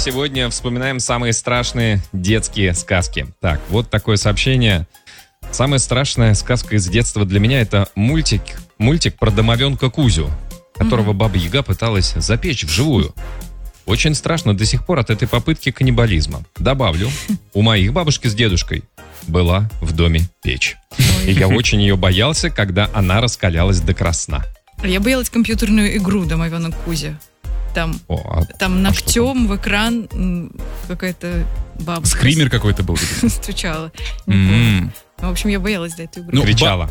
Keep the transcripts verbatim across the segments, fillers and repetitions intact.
сегодня вспоминаем самые страшные детские сказки. Так, вот такое сообщение. Самая страшная сказка из детства для меня — это мультик, мультик про домовенка Кузю, которого mm-hmm. Баба Яга пыталась запечь вживую. Очень страшно до сих пор от этой попытки каннибализма. Добавлю, у моих бабушки с дедушкой была в доме печь. И я очень ее боялся, когда она раскалялась до красна. Я боялась компьютерную игру «Домовенок Кузя». Там, О, а, там ногтем а в экран какая-то бабушка. Скример какой-то был. Стучала. Mm-hmm. В общем, я боялась, да, эту игру. Ну, кричала.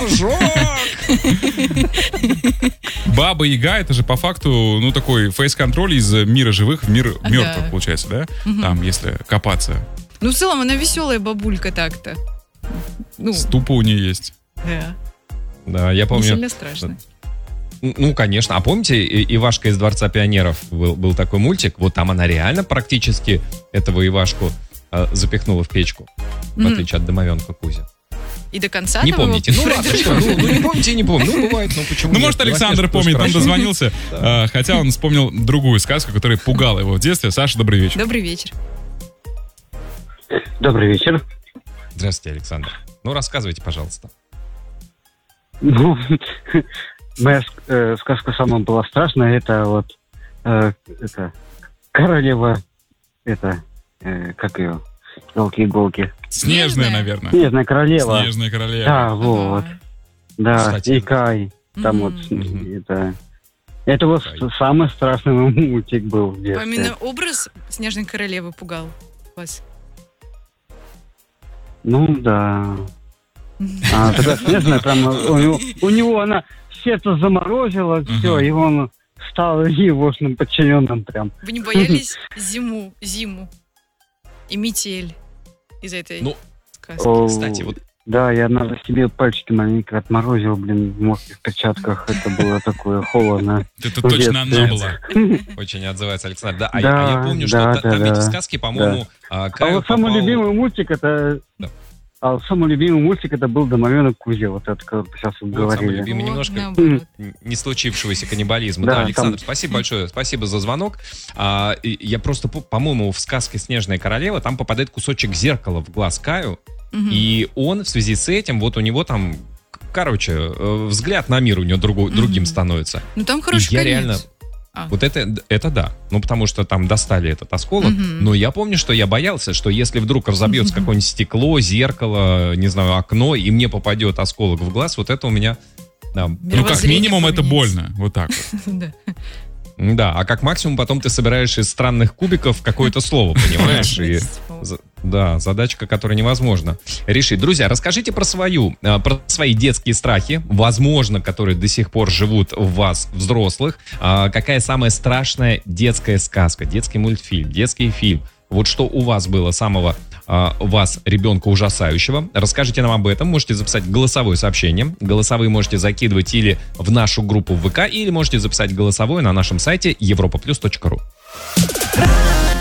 Баба Яга — это же по факту, ну, такой фейс-контроль из мира живых в мир ага. мертвых, получается, да? Угу. Там, если копаться. Ну, в целом, она веселая бабулька так-то. Ну. Ступа у нее есть. Да. Да, я помню. Не сильно страшно. Ну, конечно. А помните, Ивашка из Дворца пионеров был, был такой мультик? Вот там она реально практически этого Ивашку э, запихнула в печку. Mm-hmm. В отличие от домовенка Кузи. И до конца не помните. Ну ладно, что, ну, ну не помните, не помню. Ну бывает, ну почему? Ну может Александр помнит, он дозвонился, а, хотя он вспомнил другую сказку, которая пугала его в детстве. Саша, добрый вечер. Добрый вечер. Добрый вечер. Здравствуйте, Александр. Ну рассказывайте, пожалуйста. Ну, моя э, сказка самая была страшная. Это вот э, это королева, это э, как ее, елки-иголки. Снежная, наверное. Снежная королева. Снежная королева. Да, вот. Да, кстати, и Кай. Там mm-hmm. вот mm-hmm. это... Это вот Кай. Самый страшный мультик был в детстве. Именно образ Снежной королевы пугал вас? Ну, да. А, тогда Снежная прям... У него, у него она сердце заморозила, mm-hmm. все, и он стал егошным подчиненным прям. Вы не боялись зиму, зиму и метель? Из этой ну, сказки. О, кстати, вот... Да, я на себе пальчики маленько отморозил, блин, в мокрых перчатках. Это было такое холодно. Это точно она была. Очень отзывается Александр. Да, а я помню, что там эти сказки, по-моему... А вот самый любимый мультик это... А самый любимый мультик это был «Домовенок Кузя». Вот это, как сейчас вот говорили. Самый любимый, немножко не случившегося каннибализма. Да, Александр, спасибо большое. Спасибо за звонок. Я просто, по-моему, в сказке «Снежная королева» там попадает кусочек зеркала в глаз Каю. Угу. И он в связи с этим, вот у него там, короче, взгляд на мир у него другой, угу. другим становится. Ну там хороший конец. Реально, а. Вот это, это да. Ну потому что там достали этот осколок. Угу. Но я помню, что я боялся, что если вдруг разобьется угу. какое-нибудь стекло, зеркало, не знаю, окно, и мне попадет осколок в глаз, вот это у меня... Да. Ну как минимум это больно. Вот так вот. Да, а как максимум потом ты собираешь из странных кубиков какое-то слово, понимаешь? И, да, задачка, которая невозможно решить. Друзья, расскажите про свою, про свои детские страхи, возможно, которые до сих пор живут в вас, взрослых. Какая самая страшная детская сказка, детский мультфильм, детский фильм? Вот что у вас было самого а, вас, ребенка, ужасающего? Расскажите нам об этом. Можете записать голосовое сообщение. Голосовые можете закидывать или в нашу группу в ВК, или можете записать голосовое на нашем сайте европа плюс точка ру.